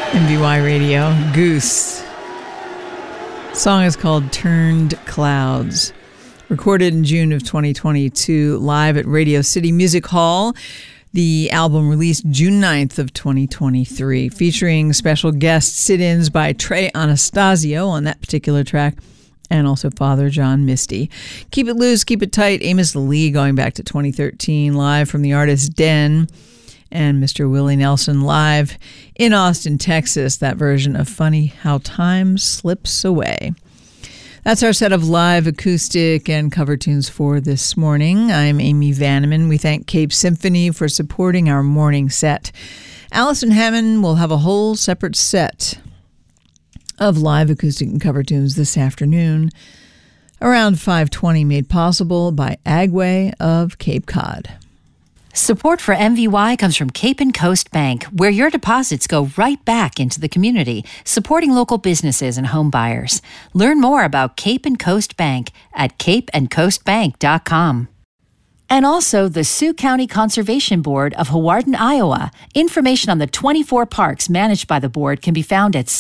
MVY Radio, Goose. The song is called Turned Clouds. Recorded in June of 2022, live at Radio City Music Hall. The album released June 9th of 2023, featuring special guest sit-ins by Trey Anastasio on that particular track, and also Father John Misty. Keep It Loose, Keep It Tight, Amos Lee going back to 2013, live from the Artist's Den. And Mr. Willie Nelson live in Austin, Texas, that version of Funny How Time Slips Away. That's our set of live acoustic and cover tunes for this morning. I'm Amy Vanneman. We thank Cape Symphony for supporting our morning set. Allison Hammond will have a whole separate set of live acoustic and cover tunes this afternoon around 5:20, made possible by Agway of Cape Cod. Support for MVY comes from Cape and Coast Bank, where your deposits go right back into the community, supporting local businesses and home buyers. Learn more about Cape and Coast Bank at capeandcoastbank.com. And also the Sioux County Conservation Board of Hawarden, Iowa. Information on the 24 parks managed by the board can be found at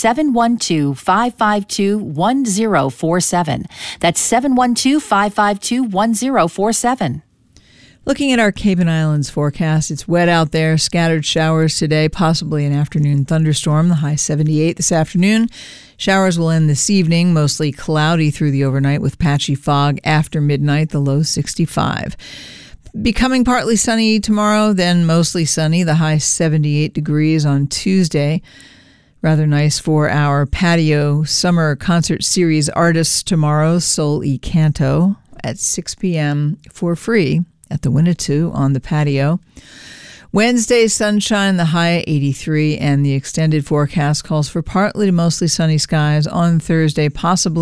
712-552-1047. That's 712-552-1047. Looking at our Cape and Islands forecast, it's wet out there, scattered showers today, possibly an afternoon thunderstorm, the high 78 this afternoon. Showers will end this evening, mostly cloudy through the overnight with patchy fog after midnight, the low 65. Becoming partly sunny tomorrow, then mostly sunny, the high 78 degrees on Tuesday. Rather nice for our patio summer concert series artists tomorrow, Sol y Canto, at 6 p.m. for free at the Winnetou on the patio. Wednesday, sunshine, the high 83, and the extended forecast calls for partly to mostly sunny skies on Thursday, possibly